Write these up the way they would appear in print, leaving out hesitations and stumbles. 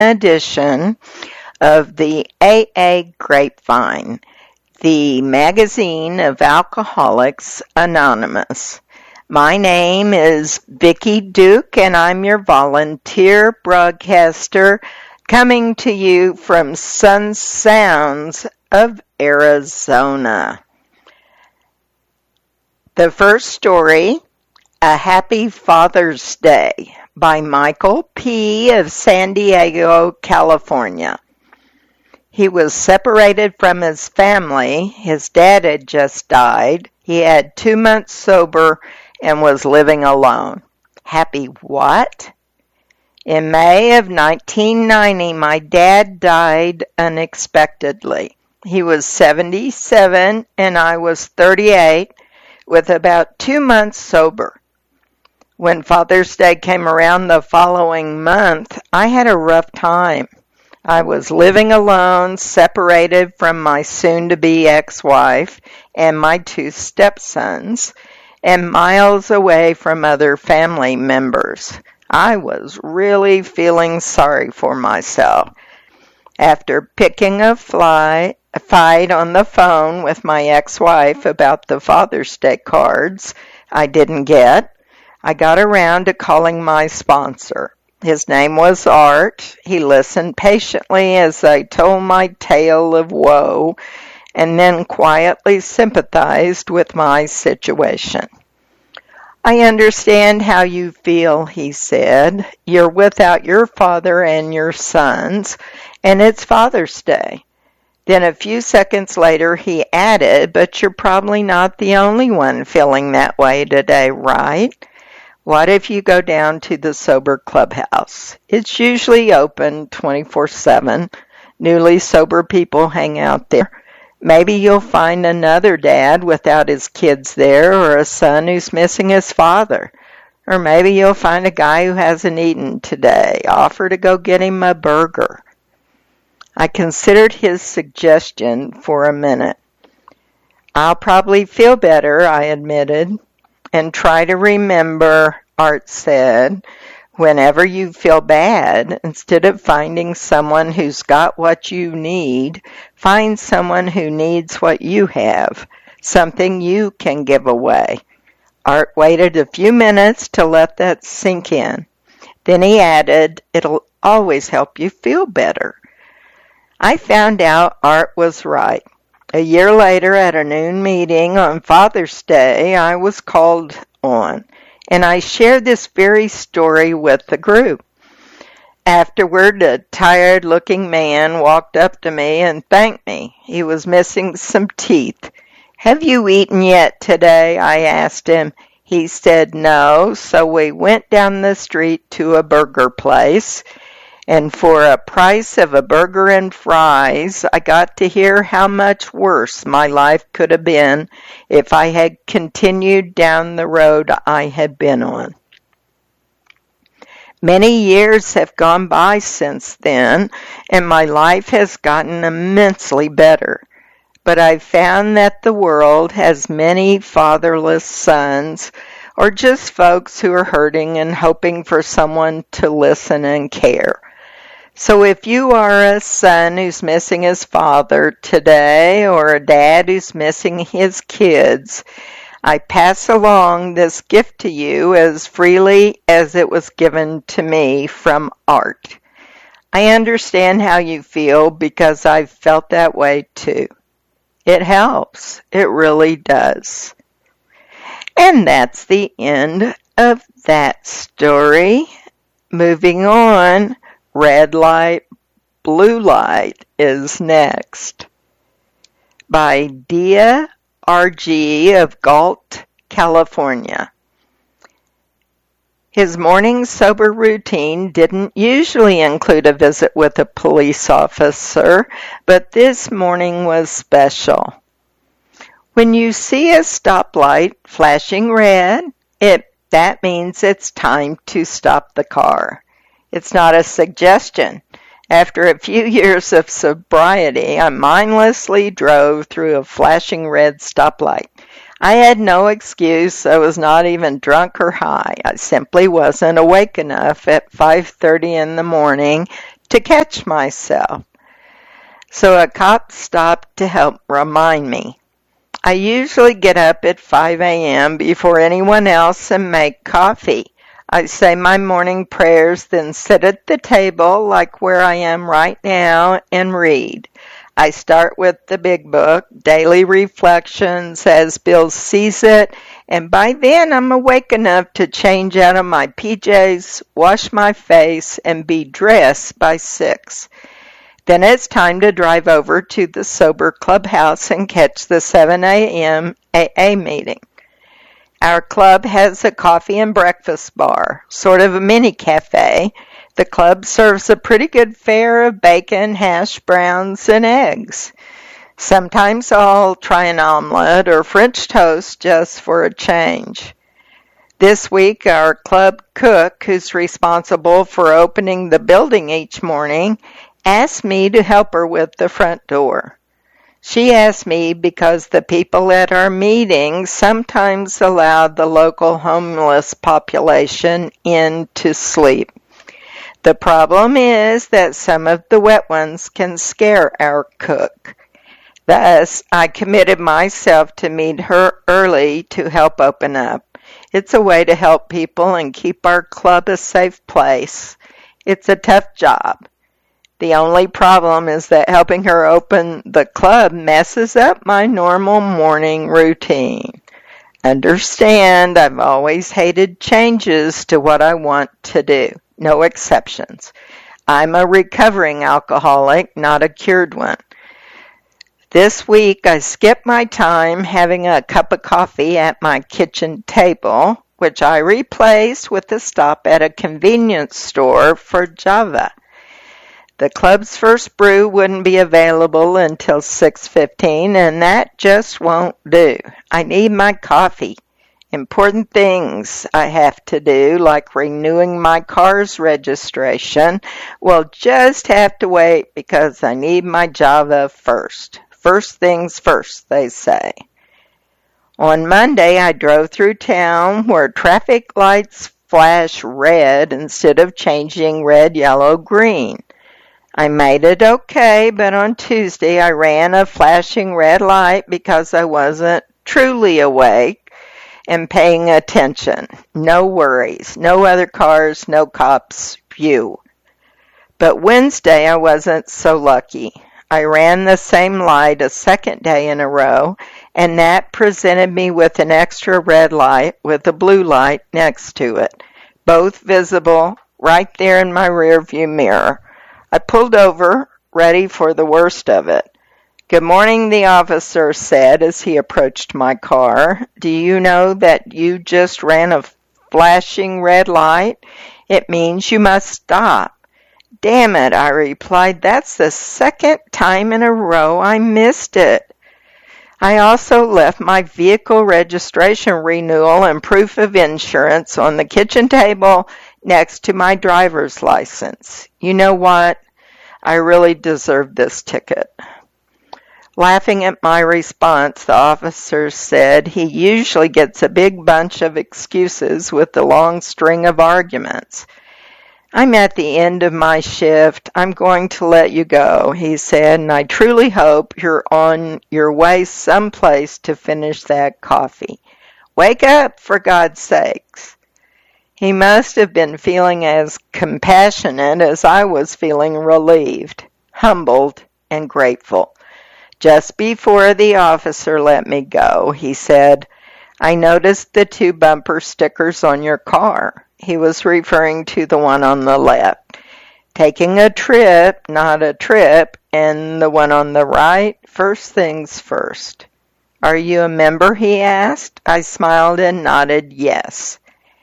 edition of the AA Grapevine, the magazine of Alcoholics Anonymous. My name is Vicki Duke, and I'm your volunteer broadcaster coming to you from Sun Sounds of Arizona. The first story, A Happy Father's Day, by Michael P. of San Diego, California. He was separated from his family. His dad had just died. He had 2 months sober and was living alone. Happy what? In May of 1990, my dad died unexpectedly. He was 77 and I was 38, with about 2 months sober. When Father's Day came around the following month, I had a rough time. I was living alone, separated from my soon-to-be ex-wife and my 2 stepsons, and miles away from other family members. I was really feeling sorry for myself. After picking a fight on the phone with my ex-wife about the Father's Day cards I didn't get, I got around to calling my sponsor. His name was Art. He listened patiently as I told my tale of woe and then quietly sympathized with my situation. I understand how you feel, he said. You're without your father and your sons, and it's Father's Day. Then a few seconds later he added, but you're probably not the only one feeling that way today, right? What if you go down to the Sober Clubhouse? It's usually open 24/7. Newly sober people hang out there. Maybe you'll find another dad without his kids there, or a son who's missing his father. Or maybe you'll find a guy who hasn't eaten today. Offer to go get him a burger. I considered his suggestion for a minute. I'll probably feel better, I admitted. And try to remember, Art said, whenever you feel bad, instead of finding someone who's got what you need, find someone who needs what you have, something you can give away. Art waited a few minutes to let that sink in. Then he added, it'll always help you feel better. I found out Art was right. A year later, at a noon meeting on Father's Day, I was called on, and I shared this very story with the group. Afterward, a tired-looking man walked up to me and thanked me. He was missing some teeth. Have you eaten yet today? I asked him. He said no, so we went down the street to a burger place. And for a price of a burger and fries, I got to hear how much worse my life could have been if I had continued down the road I had been on. Many years have gone by since then, and my life has gotten immensely better. But I've found that the world has many fatherless sons, or just folks who are hurting and hoping for someone to listen and care. So if you are a son who's missing his father today, or a dad who's missing his kids, I pass along this gift to you as freely as it was given to me from Art. I understand how you feel because I've felt that way too. It helps. It really does. And that's the end of that story. Moving on. Red Light, Blue Light is next, by Dia R.G. of Galt, California. His morning sober routine didn't usually include a visit with a police officer, but this morning was special. When you see a stoplight flashing red, that means it's time to stop the car. It's not a suggestion. After a few years of sobriety, I mindlessly drove through a flashing red stoplight. I had no excuse. I was not even drunk or high. I simply wasn't awake enough at 5:30 in the morning to catch myself. So a cop stopped to help remind me. I usually get up at 5 a.m. before anyone else and make coffee. I say my morning prayers, then sit at the table like where I am right now and read. I start with the big book, Daily Reflections as Bill sees it, and by then I'm awake enough to change out of my PJs, wash my face, and be dressed by 6. Then it's time to drive over to the Sober Clubhouse and catch the 7 a.m. AA meeting. Our club has a coffee and breakfast bar, sort of a mini cafe. The club serves a pretty good fare of bacon, hash browns, and eggs. Sometimes I'll try an omelet or French toast just for a change. This week, our club cook, who's responsible for opening the building each morning, asked me to help her with the front door. She asked me because the people at our meetings sometimes allow the local homeless population in to sleep. The problem is that some of the wet ones can scare our cook. Thus, I committed myself to meet her early to help open up. It's a way to help people and keep our club a safe place. It's a tough job. The only problem is that helping her open the club messes up my normal morning routine. Understand, I've always hated changes to what I want to do. No exceptions. I'm a recovering alcoholic, not a cured one. This week, I skipped my time having a cup of coffee at my kitchen table, which I replaced with a stop at a convenience store for Java. The club's first brew wouldn't be available until 6:15, and that just won't do. I need my coffee. Important things I have to do, like renewing my car's registration, will just have to wait because I need my Java first. First things first, they say. On Monday, I drove through town where traffic lights flash red instead of changing red, yellow, green. I made it okay, but on Tuesday I ran a flashing red light because I wasn't truly awake and paying attention. No worries, no other cars, no cops, phew. But Wednesday I wasn't so lucky. I ran the same light a second day in a row, and that presented me with an extra red light with a blue light next to it, both visible right there in my rearview mirror. I pulled over, ready for the worst of it. "Good morning," the officer said as he approached my car. "Do you know that you just ran a flashing red light? It means you must stop." "Damn it," I replied. "That's the second time in a row I missed it." I also left my vehicle registration renewal and proof of insurance on the kitchen table next to my driver's license. You know what? I really deserve this ticket. Laughing at my response, the officer said he usually gets a big bunch of excuses with a long string of arguments. "I'm at the end of my shift. I'm going to let you go," he said, "and I truly hope you're on your way someplace to finish that coffee. Wake up, for God's sakes." He must have been feeling as compassionate as I was feeling relieved, humbled, and grateful. Just before the officer let me go, he said, "I noticed the 2 bumper stickers on your car." He was referring to the one on the left. "Taking a trip, not a trip," and the one on the right, "First things first." "Are you a member?" he asked. I smiled and nodded yes.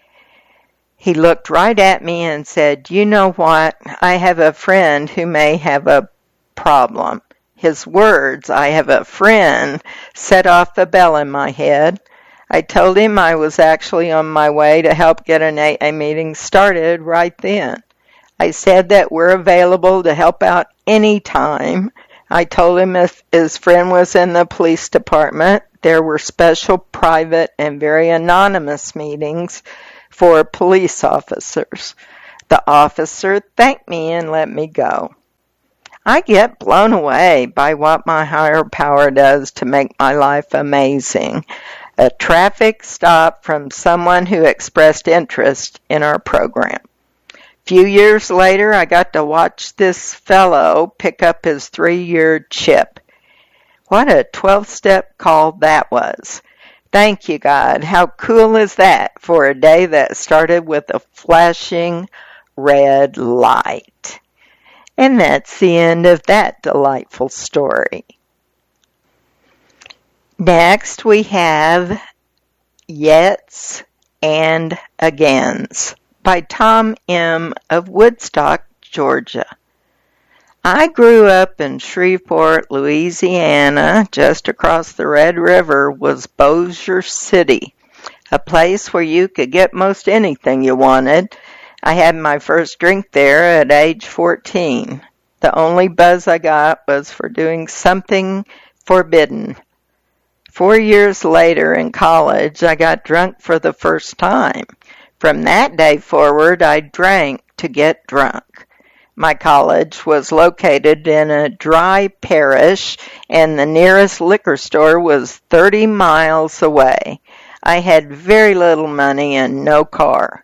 He looked right at me and said, "You know what? I have a friend who may have a problem." His words, "I have a friend," set off a bell in my head. I told him I was actually on my way to help get an AA meeting started right then. I said that we're available to help out any time. I told him if his friend was in the police department, there were special private and very anonymous meetings for police officers. The officer thanked me and let me go. I get blown away by what my higher power does to make my life amazing. A traffic stop from someone who expressed interest in our program. Few years later, I got to watch this fellow pick up his 3-year chip. What a 12-step call that was. Thank you, God. How cool is that for a day that started with a flashing red light? And that's the end of that delightful story. Next, we have Yets and Agains by Tom M. of Woodstock, Georgia. I grew up in Shreveport, Louisiana. Just across the Red River was Bossier City, a place where you could get most anything you wanted. I had my first drink there at age 14. The only buzz I got was for doing something forbidden. 4 years later in college, I got drunk for the first time. From that day forward, I drank to get drunk. My college was located in a dry parish, and the nearest liquor store was 30 miles away. I had very little money and no car.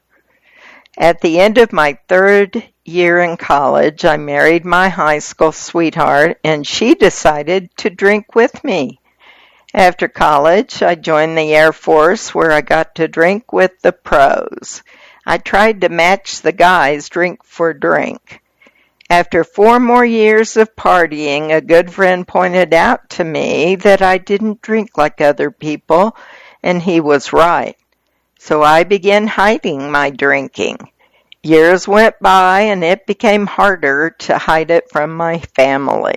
At the end of my 3rd year in college, I married my high school sweetheart, and she decided to drink with me. After college, I joined the Air Force, where I got to drink with the pros. I tried to match the guys drink for drink. After 4 more years of partying, a good friend pointed out to me that I didn't drink like other people, and he was right. So I began hiding my drinking. Years went by, and it became harder to hide it from my family.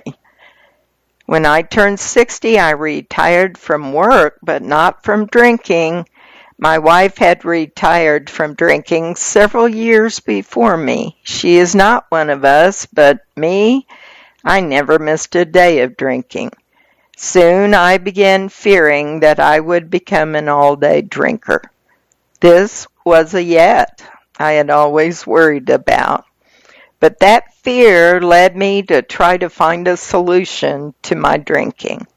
When I turned 60, I retired from work, but not from drinking. My wife had retired from drinking several years before me. She is not one of us, but me, I never missed a day of drinking. Soon I began fearing that I would become an all-day drinker. This was a yet I had always worried about. But that fear led me to try to find a solution to my drinking.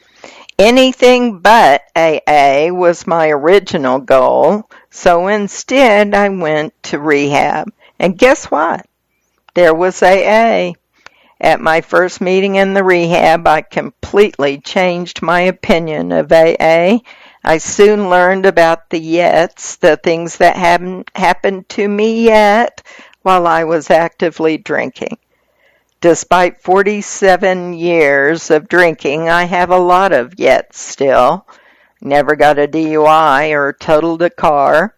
Anything but AA was my original goal, so instead I went to rehab. And guess what? There was AA. At my first meeting in the rehab, I completely changed my opinion of AA. I soon learned about the yets, the things that hadn't happened to me yet, while I was actively drinking. Despite 47 years of drinking, I have a lot of yets still. Never got a DUI or totaled a car.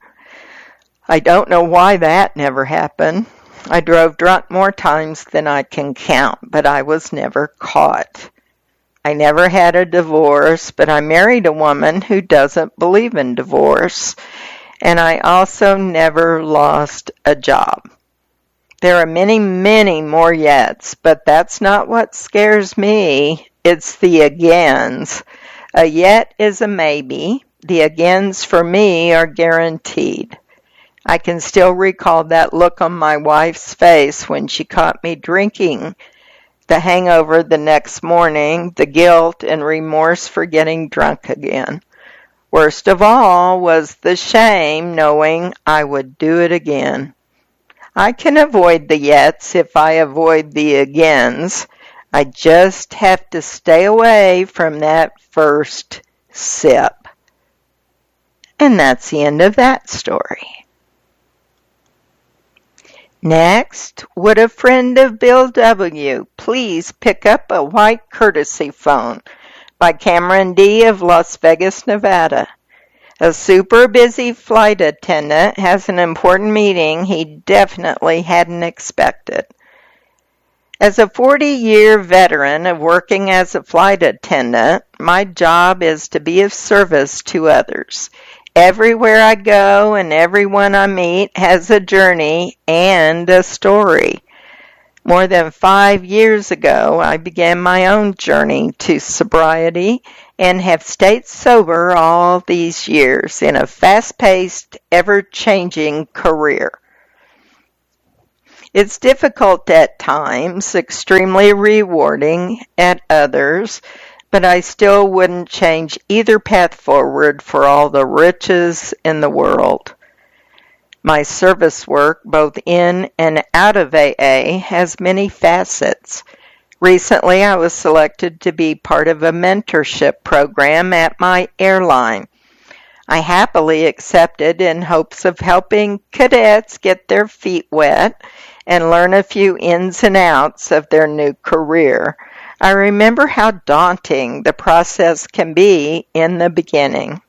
I don't know why that never happened. I drove drunk more times than I can count, but I was never caught. I never had a divorce, but I married a woman who doesn't believe in divorce, and I also never lost a job. There are many, many more yets, but that's not what scares me. It's the agains. A yet is a maybe. The agains for me are guaranteed. I can still recall that look on my wife's face when she caught me drinking, the hangover the next morning, the guilt and remorse for getting drunk again. Worst of all was the shame knowing I would do it again. I can avoid the yets if I avoid the agains. I just have to stay away from that first sip. And that's the end of that story. Next, would a friend of Bill W. please pick up a white courtesy phone by Cameron D. of Las Vegas, Nevada. A super busy flight attendant has an important meeting he definitely hadn't expected. As a 40-year veteran of working as a flight attendant, my job is to be of service to others. Everywhere I go and everyone I meet has a journey and a story. More than 5 years ago, I began my own journey to sobriety and have stayed sober all these years in a fast-paced, ever-changing career. It's difficult at times, extremely rewarding at others, but I still wouldn't change either path forward for all the riches in the world. My service work, both in and out of AA, has many facets. Recently, I was selected to be part of a mentorship program at my airline. I happily accepted in hopes of helping cadets get their feet wet and learn a few ins and outs of their new career. I remember how daunting the process can be in the beginning.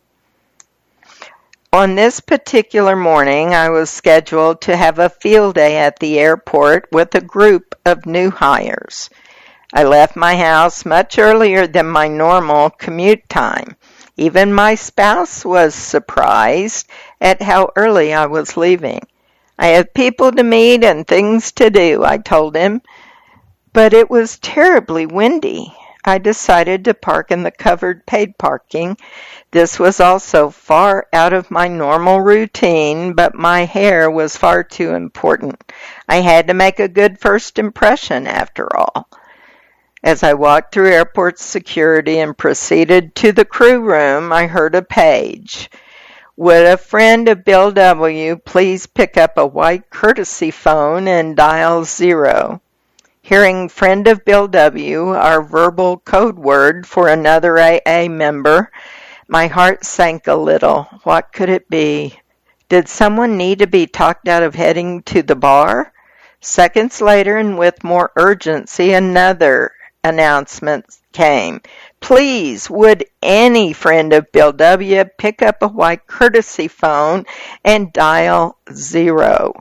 On this particular morning, I was scheduled to have a field day at the airport with a group of new hires. I left my house much earlier than my normal commute time. Even my spouse was surprised at how early I was leaving. I have people to meet and things to do, I told him, but it was terribly windy. I decided to park in the covered paid parking. This was also far out of my normal routine, but my hair was far too important. I had to make a good first impression after all. As I walked through airport security and proceeded to the crew room, I heard a page. Would a friend of Bill W. please pick up a white courtesy phone and dial 0? Hearing friend of Bill W., our verbal code word for another AA member, my heart sank a little. What could it be? Did someone need to be talked out of heading to the bar? Seconds later, and with more urgency, another announcement came. Please, would any friend of Bill W. pick up a white courtesy phone and dial 0?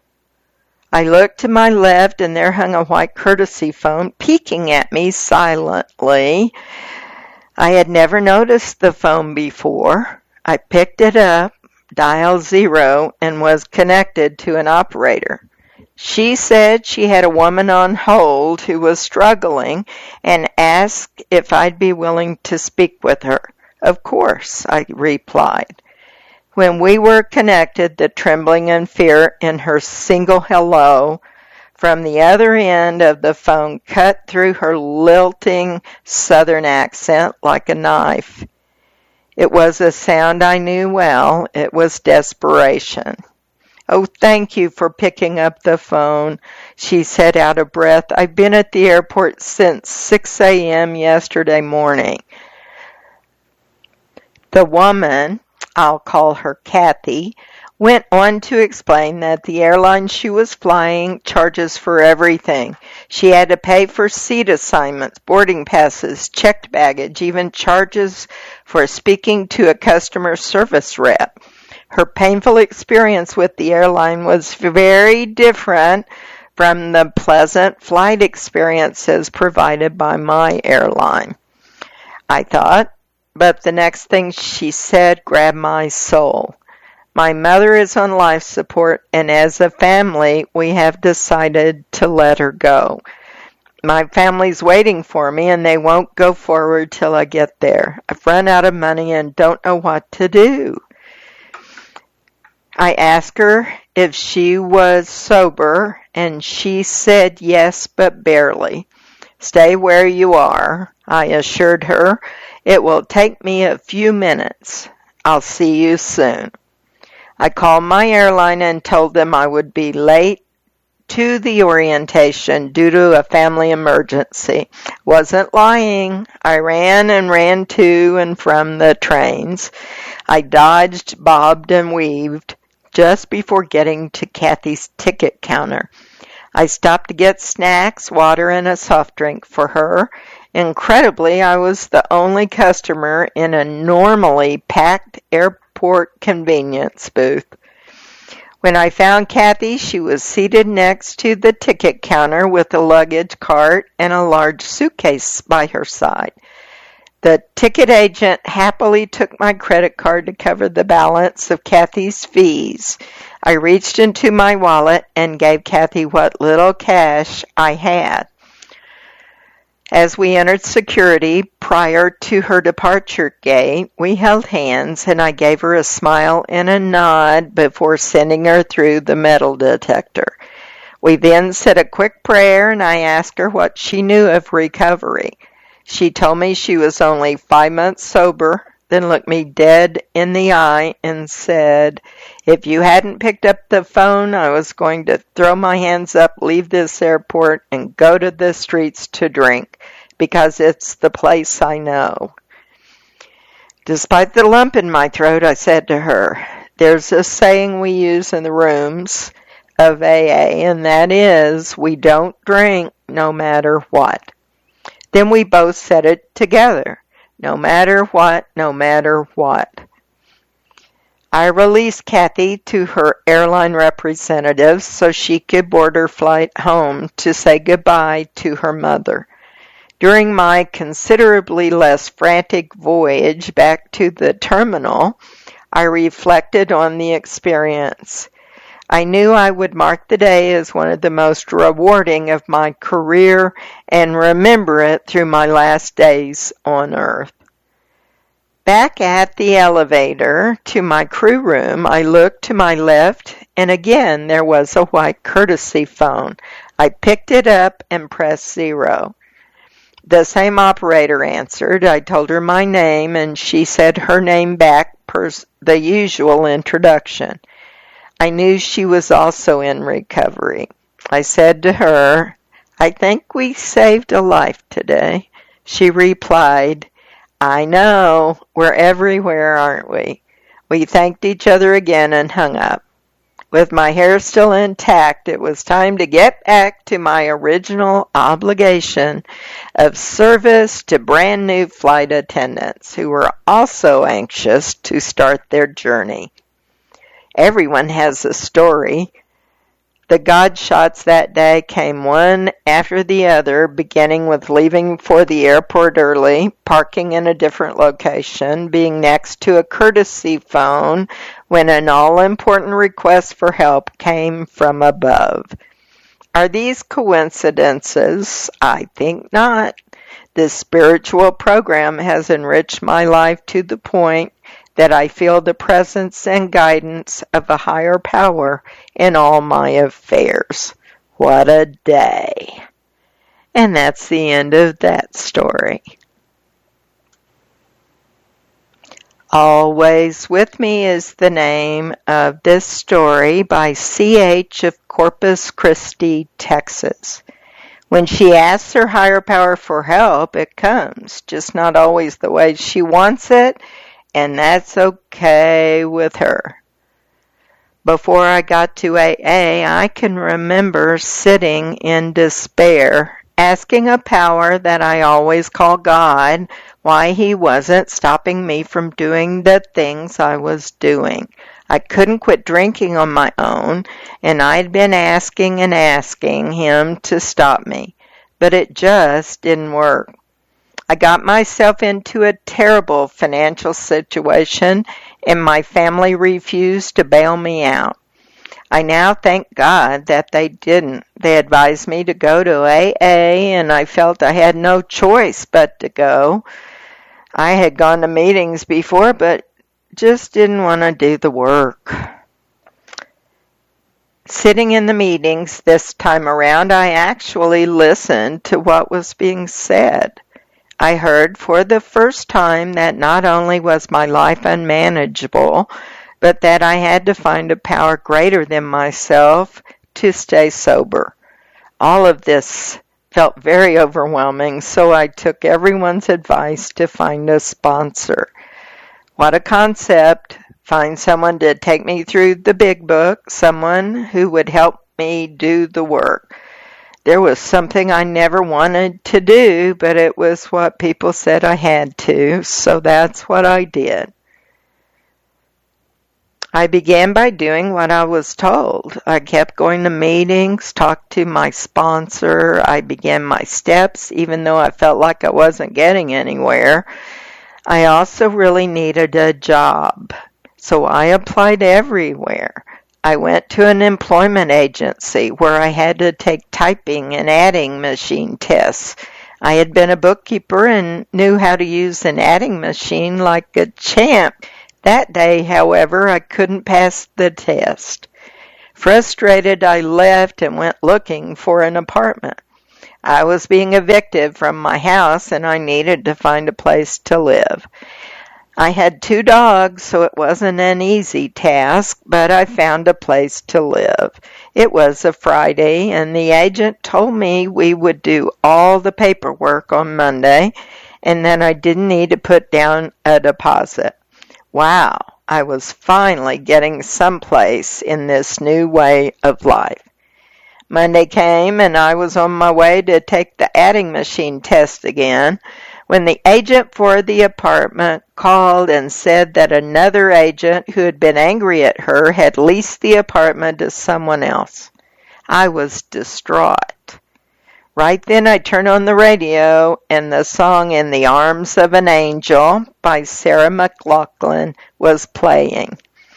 I looked to my left, and there hung a white courtesy phone peeking at me silently. I had never noticed the phone before. I picked it up, dialed 0, and was connected to an operator. She said she had a woman on hold who was struggling and asked if I'd be willing to speak with her. Of course, I replied. When we were connected, the trembling and fear in her single hello from the other end of the phone cut through her lilting southern accent like a knife. It was a sound I knew well. It was desperation. Oh, thank you for picking up the phone, she said out of breath. I've been at the airport since 6 a.m. yesterday morning. The woman, I'll call her Kathy, went on to explain that the airline she was flying charges for everything. She had to pay for seat assignments, boarding passes, checked baggage, even charges for speaking to a customer service rep. Her painful experience with the airline was very different from the pleasant flight experiences provided by my airline, I thought, but the next thing she said grabbed my soul. My mother is on life support, and as a family, we have decided to let her go. My family's waiting for me, and they won't go forward till I get there. I've run out of money and don't know what to do. I asked her if she was sober, and she said yes, but barely. Stay where you are, I assured her. It will take me a few minutes. I'll see you soon. I called my airline and told them I would be late to the orientation due to a family emergency. Wasn't lying. I ran to and from the trains. I dodged, bobbed, and weaved just before getting to Kathy's ticket counter. I stopped to get snacks, water, and a soft drink for her. Incredibly, I was the only customer in a normally packed airport convenience booth. When I found Kathy, she was seated next to the ticket counter with a luggage cart and a large suitcase by her side. The ticket agent happily took my credit card to cover the balance of Kathy's fees. I reached into my wallet and gave Kathy what little cash I had. As we entered security prior to her departure gate, we held hands and I gave her a smile and a nod before sending her through the metal detector. We then said a quick prayer, and I asked her what she knew of recovery. She told me she was only 5 months sober, then looked me dead in the eye and said, "If you hadn't picked up the phone, I was going to throw my hands up, leave this airport, and go to the streets to drink, because it's the place I know." Despite the lump in my throat, I said to her, "There's a saying we use in the rooms of AA, and that is, we don't drink no matter what." Then we both said it together, no matter what, no matter what. I released Kathy to her airline representative so she could board her flight home to say goodbye to her mother. During my considerably less frantic voyage back to the terminal, I reflected on the experience. I knew I would mark the day as one of the most rewarding of my career and remember it through my last days on Earth. Back at the elevator to my crew room, I looked to my left, and again there was a white courtesy phone. I picked it up and pressed 0. The same operator answered. I told her my name, and she said her name back per the usual introduction. I knew she was also in recovery. I said to her, "I think we saved a life today." She replied, "I know, we're everywhere, aren't we?" We thanked each other again and hung up. With my hair still intact, it was time to get back to my original obligation of service to brand new flight attendants who were also anxious to start their journey. Everyone has a story. The God shots that day came one after the other, beginning with leaving for the airport early, parking in a different location, being next to a courtesy phone when an all-important request for help came from above. Are these coincidences? I think not. This spiritual program has enriched my life to the point that I feel the presence and guidance of a higher power in all my affairs. What a day. And that's the end of that story. Always With Me is the name of this story by C.H. of Corpus Christi, Texas. When she asks her higher power for help, it comes, just not always the way she wants it, and that's okay with her. Before I got to AA, I can remember sitting in despair, asking a power that I always call God why he wasn't stopping me from doing the things I was doing. I couldn't quit drinking on my own, and I'd been asking and asking him to stop me, but it just didn't work. I got myself into a terrible financial situation, and my family refused to bail me out. I now thank God that they didn't. They advised me to go to AA, and I felt I had no choice but to go. I had gone to meetings before, but just didn't want to do the work. Sitting in the meetings this time around, I actually listened to what was being said. I heard for the first time that not only was my life unmanageable, but that I had to find a power greater than myself to stay sober. All of this felt very overwhelming, so I took everyone's advice to find a sponsor. What a concept! Find someone to take me through the big book, someone who would help me do the work. There was something I never wanted to do, but it was what people said I had to, so that's what I did. I began by doing what I was told. I kept going to meetings, talked to my sponsor. I began my steps, even though I felt like I wasn't getting anywhere. I also really needed a job, so I applied everywhere. I went to an employment agency where I had to take typing and adding machine tests. I had been a bookkeeper and knew how to use an adding machine like a champ. That day, however, I couldn't pass the test. Frustrated, I left and went looking for an apartment. I was being evicted from my house and I needed to find a place to live. I had 2 dogs, so it wasn't an easy task, but I found a place to live. It was a Friday, and the agent told me we would do all the paperwork on Monday, and then I didn't need to put down a deposit. Wow, I was finally getting someplace in this new way of life. Monday came, and I was on my way to take the adding machine test again, when the agent for the apartment called and said that another agent who had been angry at her had leased the apartment to someone else. I was distraught. Right then I turned on the radio and the song In the Arms of an Angel by Sarah McLachlan was playing.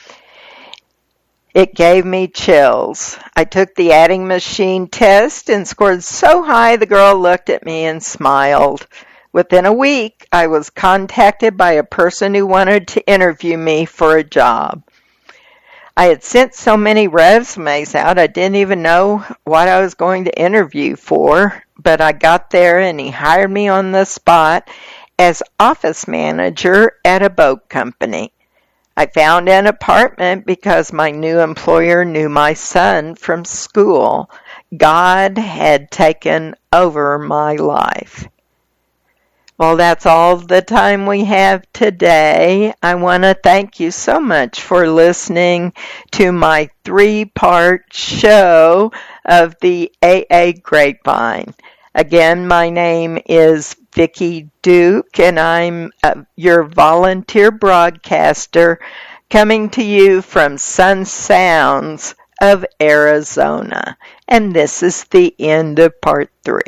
It gave me chills. I took the adding machine test and scored so high the girl looked at me and smiled. Within a week, I was contacted by a person who wanted to interview me for a job. I had sent so many resumes out, I didn't even know what I was going to interview for, but I got there and he hired me on the spot as office manager at a boat company. I found an apartment because my new employer knew my son from school. God had taken over my life. Well, that's all the time we have today. I want to thank you so much for listening to my 3-part show of the AA Grapevine. Again, my name is Vicki Duke, and I'm your volunteer broadcaster coming to you from Sun Sounds of Arizona. And this is the end of part 3.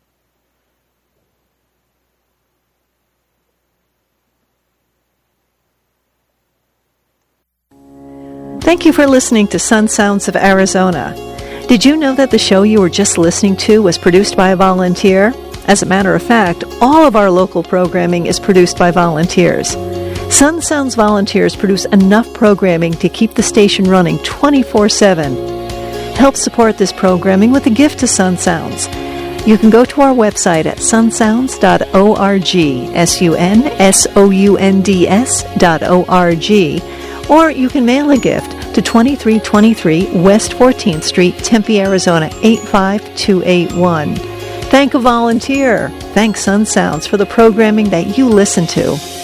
Thank you for listening to Sun Sounds of Arizona. Did you know that the show you were just listening to was produced by a volunteer? As a matter of fact, all of our local programming is produced by volunteers. Sun Sounds volunteers produce enough programming to keep the station running 24/7. Help support this programming with a gift to Sun Sounds. You can go to our website at sunsounds.org, sunsounds.org, or you can mail a gift to 2323 West 14th Street, Tempe, Arizona 85281. Thank a volunteer. Thank Sun Sounds for the programming that you listen to.